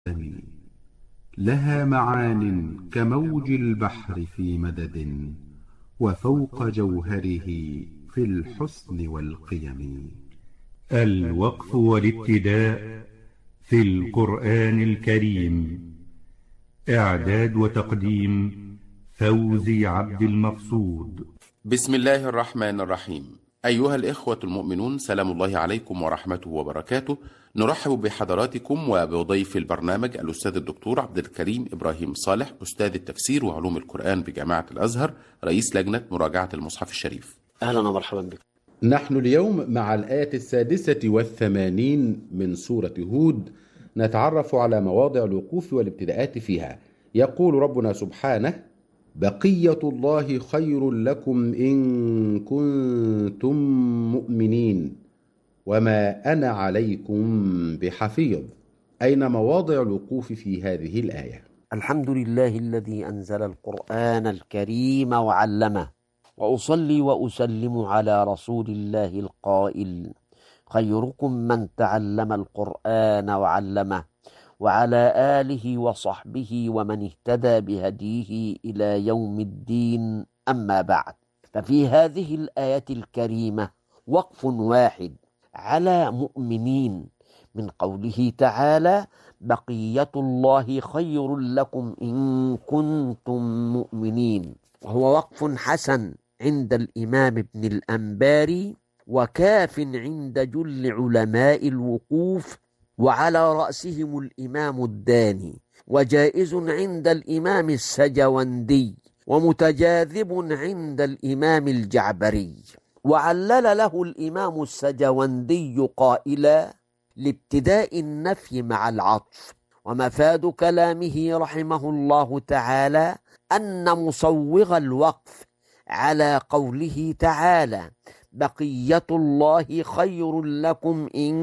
لها معان كموج البحر في مدد، وفوق جوهره في الحسن والقيم. الوقف والابتداء في القرآن الكريم. إعداد وتقديم فوزي عبد المقصود. بسم الله الرحمن الرحيم. أيها الإخوة المؤمنون، سلام الله عليكم ورحمته وبركاته. نرحب بحضراتكم وبضيف البرنامج الأستاذ الدكتور عبد الكريم إبراهيم صالح، أستاذ التفسير وعلوم القرآن بجامعة الأزهر، رئيس لجنة مراجعة المصحف الشريف. أهلا ومرحبا بك. نحن اليوم مع الآية 86 من سورة هود، نتعرف على مواضع الوقوف والابتداءات فيها. يقول ربنا سبحانه: بقية الله خير لكم إن كنتم مؤمنين وما أنا عليكم بحفيظ. أين مواضع الوقوف في هذه الآية؟ الحمد لله الذي أنزل القرآن الكريم وعلمه، وأصلي وأسلم على رسول الله القائل: خيركم من تعلم القرآن وعلمه، وعلى آله وصحبه ومن اهتدى بهديه إلى يوم الدين. أما بعد، ففي هذه الآية الكريمة وقف واحد على مؤمنين من قوله تعالى: بقية الله خير لكم إن كنتم مؤمنين، وهو وقف حسن عند الإمام ابن الأنباري، وكاف عند جل علماء الوقوف، وعلى رأسهم الإمام الداني، وجائز عند الإمام السجوندي، ومتجاذب عند الإمام الجعبري. وعلل له الإمام السجوندي قائلا: لابتداء النفي مع العطف. ومفاد كلامه رحمه الله تعالى أن مصوغ الوقف على قوله تعالى: بقية الله خير لكم إن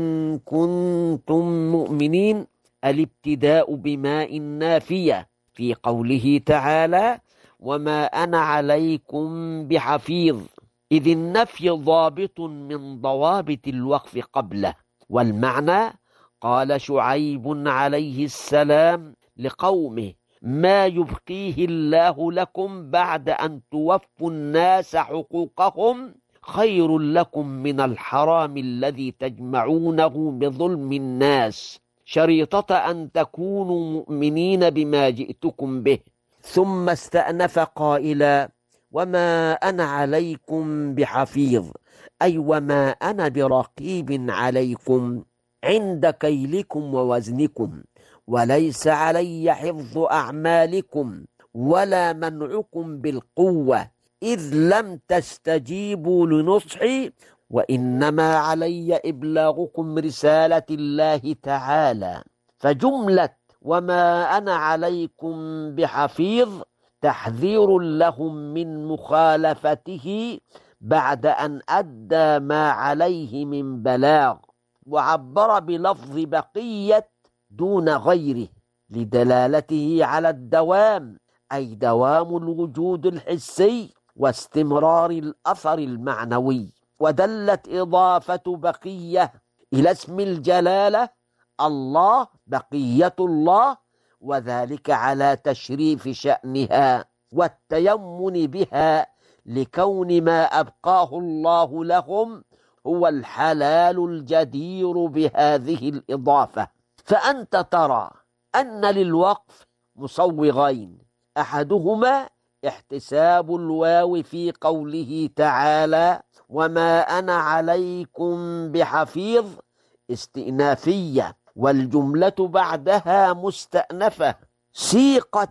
كنتم مؤمنين، الابتداء بماء نافية في قوله تعالى: وما أنا عليكم بحفيظ، إذ النفي ضابط من ضوابط الوقف قبله. والمعنى: قال شعيب عليه السلام لقومه: ما يبقيه الله لكم بعد أن توفوا الناس حقوقهم خير لكم من الحرام الذي تجمعونه بظلم الناس، شريطة أن تكونوا مؤمنين بما جئتكم به. ثم استأنف قائلا: وما أنا عليكم بحفيظ، أي وما أنا برقيب عليكم عند كيلكم ووزنكم، وليس علي حفظ أعمالكم ولا منعكم بالقوة، إذ لم تستجيبوا لنصحي، وإنما علي إبلاغكم رسالة الله تعالى. فجملة وما أنا عليكم بحفيظ تحذير لهم من مخالفته بعد أن أدى ما عليه من بلاغ، وعبر بلفظ بقية دون غيره لدلالته على الدوام، أي دوام الوجود الحسي واستمرار الأثر المعنوي. ودلت إضافة بقية إلى اسم الجلالة الله، بقية الله، وذلك على تشريف شأنها والتيمن بها، لكون ما أبقاه الله لهم هو الحلال الجدير بهذه الإضافة. فأنت ترى أن للوقف مصوغين: أحدهما احتساب الواو في قوله تعالى: وما أنا عليكم بحفيظ، استئنافية، والجملة بعدها مستأنفة سيقت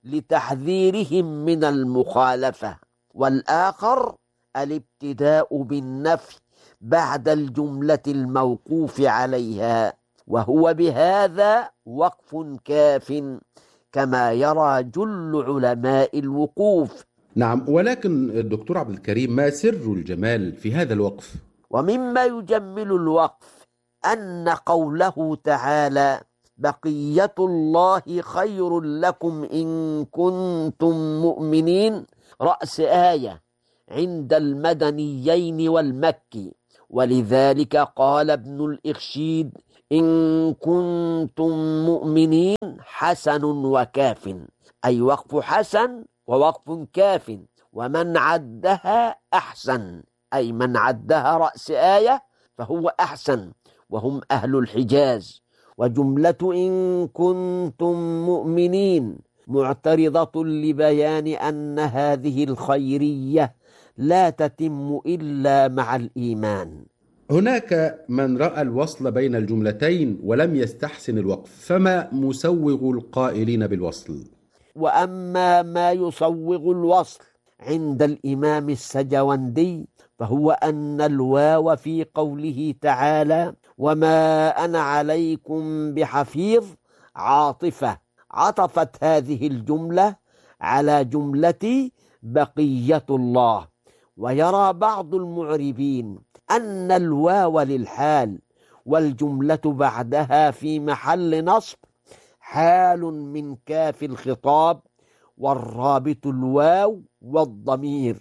لتحذيرهم من المخالفة. والآخر الابتداء بالنفي بعد الجملة الموقوف عليها، وهو بهذا وقف كاف كما يرى جل علماء الوقوف. نعم، ولكن الدكتور عبد الكريم، ما سر الجمال في هذا الوقف؟ ومما يجمل الوقف أن قوله تعالى: بقية الله خير لكم إن كنتم مؤمنين، رأس آية عند المدنيين والمكي. ولذلك قال ابن الإخشيد: إن كنتم مؤمنين حسن وكاف، أي وقف حسن ووقف كاف. ومن عدها أحسن، أي من عدها رأس آية فهو أحسن، وهم أهل الحجاز. وجملة إن كنتم مؤمنين معترضة لبيان أن هذه الخيرية لا تتم إلا مع الإيمان. هناك من رأى الوصل بين الجملتين ولم يستحسن الوقف، فما مسوغ القائلين بالوصل؟ وأما ما يصوغ الوصل عند الإمام السجوندي فهو أن الواو في قوله تعالى وما أنا عليكم بحفيظ عاطفة، عطفت هذه الجملة على جملة بقية الله. ويرى بعض المعربين أن الواو للحال والجملة بعدها في محل نصب حال من كاف الخطاب، والرابط الواو والضمير،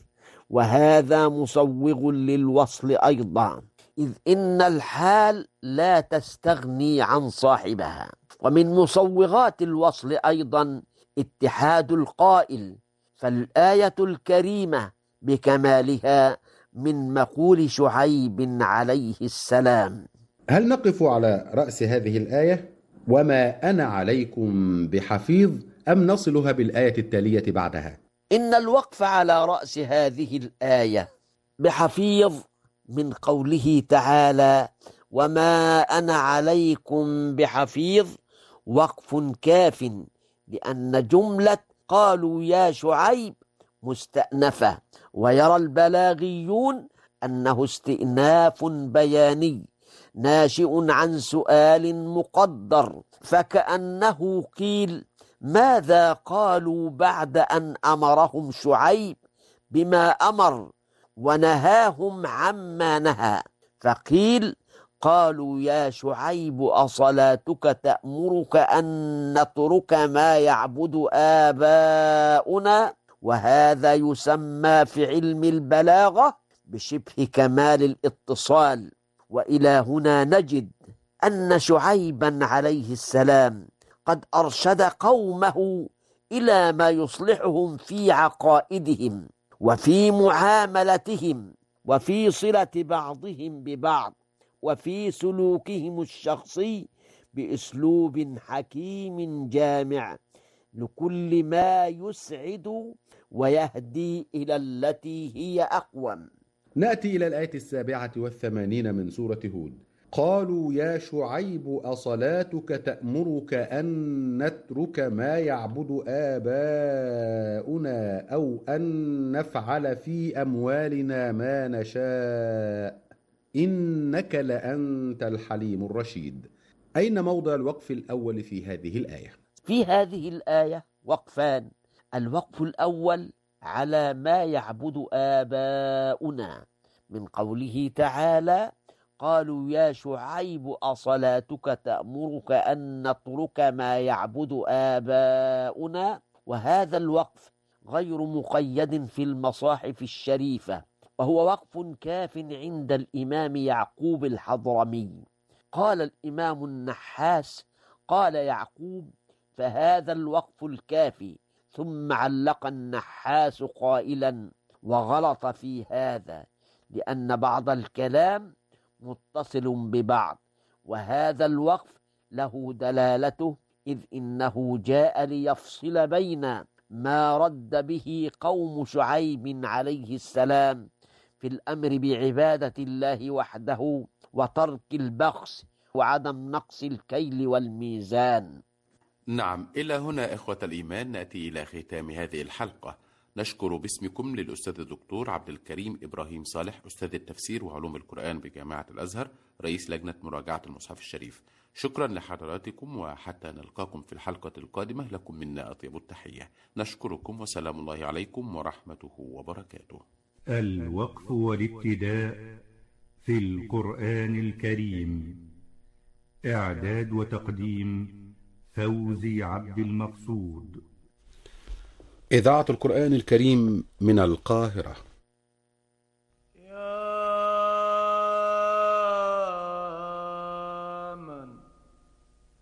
وهذا مسوغ للوصل أيضا، إذ إن الحال لا تستغني عن صاحبها. ومن مسوغات الوصل أيضا اتحاد القائل، فالآية الكريمة بكمالها من مقول شعيب عليه السلام. هل نقف على رأس هذه الآية وما أنا عليكم بحفيظ، أم نصلها بالآية التالية بعدها؟ إن الوقف على رأس هذه الآية بحفيظ من قوله تعالى وما أنا عليكم بحفيظ وقف كاف، لأن جملة قالوا يا شعيب مستأنفة، ويرى البلاغيون أنه استئناف بياني ناشئ عن سؤال مقدر، فكأنه قيل ماذا قالوا بعد أن أمرهم شعيب بما أمر ونهاهم عما نهى، فقيل قالوا يا شعيب أصلاتك تأمرك أن نترك ما يعبد آباؤنا، وهذا يسمى في علم البلاغة بشبه كمال الاتصال. وإلى هنا نجد أن شعيبا عليه السلام قد أرشد قومه إلى ما يصلحهم في عقائدهم وفي معاملتهم وفي صلة بعضهم ببعض وفي سلوكهم الشخصي بأسلوب حكيم جامع لكل ما يسعد ويهدي إلى التي هي أقوم. نأتي إلى الآية 87 من سورة هود. قالوا يا شعيب أصلاتك تأمرك أن نترك ما يعبد آباؤنا أو أن نفعل في أموالنا ما نشاء إنك لأنت الحليم الرشيد. أين موضع الوقف الأول في هذه الآية؟ في هذه الآية وقفان. الوقف الأول على ما يعبد آباؤنا من قوله تعالى قالوا يا شعيب أصلاتك تأمرك أن نترك ما يعبد آباؤنا، وهذا الوقف غير مقيد في المصاحف الشريفة، وهو وقف كاف عند الإمام يعقوب الحضرمي. قال الإمام النحاس قال يعقوب فهذا الوقف الكافي، ثم علق النحاس قائلا وغلط في هذا لأن بعض الكلام متصل ببعض، وهذا الوقف له دلالته، إذ إنه جاء ليفصل بين ما رد به قوم شعيب عليه السلام في الأمر بعبادة الله وحده وترك البخس وعدم نقص الكيل والميزان. نعم، إلى هنا إخوة الإيمان نأتي إلى ختام هذه الحلقة. نشكر باسمكم للأستاذ الدكتور عبد الكريم إبراهيم صالح، أستاذ التفسير وعلوم القرآن بجامعة الأزهر، رئيس لجنة مراجعة المصحف الشريف. شكرا لحضراتكم، وحتى نلقاكم في الحلقة القادمة لكم منا أطيب التحية. نشكركم وسلام الله عليكم ورحمته وبركاته. الوقف والابتداء في القرآن الكريم. إعداد وتقديم فوزي عبد المقصود. إذاعة القرآن الكريم من القاهرة.